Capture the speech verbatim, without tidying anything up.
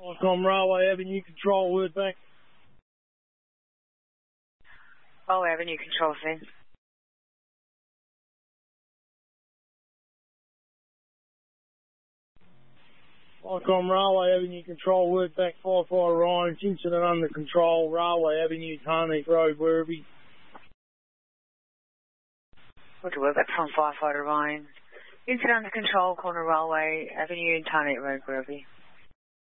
Welcome, Railway Avenue Control, word back. Oh, Avenue Control, Finn. Welcome, Railway Avenue Control, word back, firefighter Ryan, incident under control, Railway Avenue, Tarneef Road, Werribee. Good word back from firefighter Ryan. Incident under control, corner Railway Avenue and Tarneef Road, Werribee.